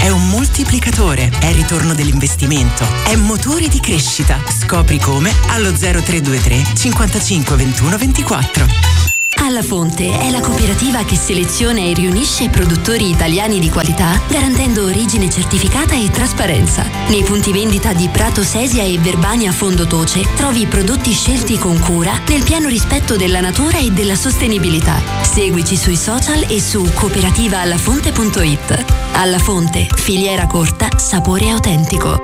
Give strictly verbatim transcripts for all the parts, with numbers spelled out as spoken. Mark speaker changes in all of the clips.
Speaker 1: è un moltiplicatore, è ritorno dell'investimento, è motore di crescita. Scopri come allo zero tre due tre cinquantacinque ventuno ventiquattro.
Speaker 2: Alla Fonte è la cooperativa che seleziona e riunisce produttori italiani di qualità, garantendo origine certificata e trasparenza. Nei punti vendita di Prato Sesia e Verbania Fondotoce trovi prodotti scelti con cura, nel pieno rispetto della natura e della sostenibilità. Seguici sui social e su cooperativa alla fonte punto it. Alla Fonte, filiera corta, sapore autentico.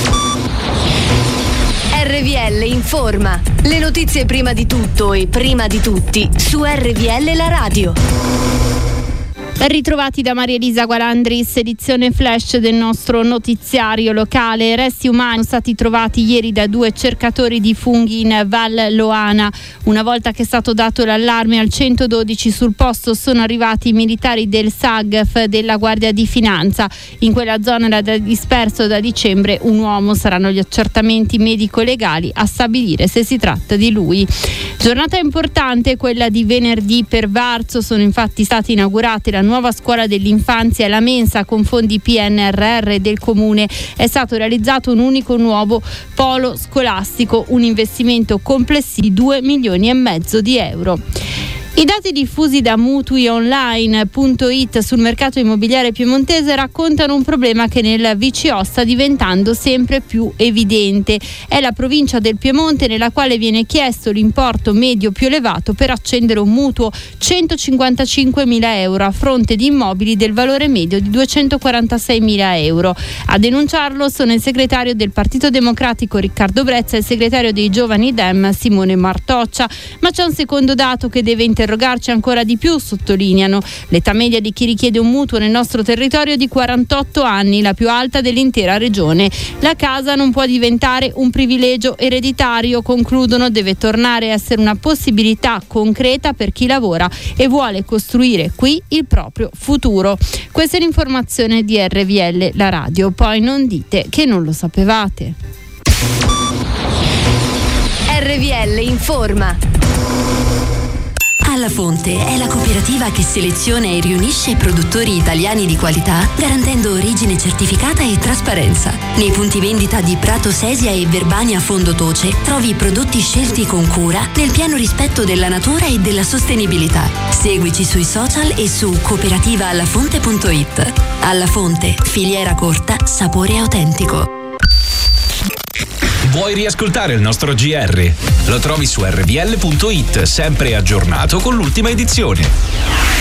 Speaker 3: R V L informa. Le notizie prima di tutto e prima di tutti su R V L la radio.
Speaker 4: Ben ritrovati da Maria Elisa Gualandris, edizione flash del nostro notiziario locale. Resti umani sono stati trovati ieri da due cercatori di funghi in Val Loana. Una volta che è stato dato l'allarme al centododici, sul posto sono arrivati i militari del S A G F della Guardia di Finanza. In quella zona era disperso da dicembre un uomo. Saranno gli accertamenti medico-legali a stabilire se si tratta di lui. Giornata importante quella di venerdì per Varzo. Sono infatti state inaugurate la nuova scuola dell'infanzia e la mensa con fondi P N R R del comune. È stato realizzato un unico nuovo polo scolastico, un investimento complessivo di due milioni e mezzo di euro. I dati diffusi da mutuionline punto it sul mercato immobiliare piemontese raccontano un problema che nel V C O sta diventando sempre più evidente. È la provincia del Piemonte nella quale viene chiesto l'importo medio più elevato per accendere un mutuo, centocinquantacinquemila euro, a fronte di immobili del valore medio di duecentoquarantaseimila euro. A denunciarlo sono il segretario del Partito Democratico Riccardo Brezza e il segretario dei Giovani Dem Simone Martoccia. Ma c'è un secondo dato che deve interrogarci ancora di più, sottolineano. L'età media di chi richiede un mutuo nel nostro territorio è di quarantotto anni, la più alta dell'intera regione. La casa non può diventare un privilegio ereditario, concludono, deve tornare a essere una possibilità concreta per chi lavora e vuole costruire qui il proprio futuro. Questa è l'informazione di R V L, la radio. Poi non dite che non lo sapevate.
Speaker 3: R V L informa.
Speaker 2: Alla Fonte è la cooperativa che seleziona e riunisce produttori italiani di qualità, garantendo origine certificata e trasparenza. Nei punti vendita di Prato Sesia e Verbania Fondotoce trovi prodotti scelti con cura, nel pieno rispetto della natura e della sostenibilità. Seguici sui social e su cooperativa alla fonte punto it. Alla Fonte, filiera corta, sapore autentico.
Speaker 5: Vuoi riascoltare il nostro G R? Lo trovi su R V L punto it, sempre aggiornato con l'ultima edizione.